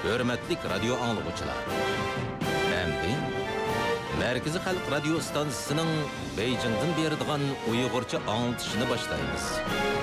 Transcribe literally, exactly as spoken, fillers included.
Hürmetlik radyo anlıqçılar. Endi Merkezi Xalq Radio stansiyasının Beijing'den berdiğan Uyg'urcha anlatışını başlaymiz.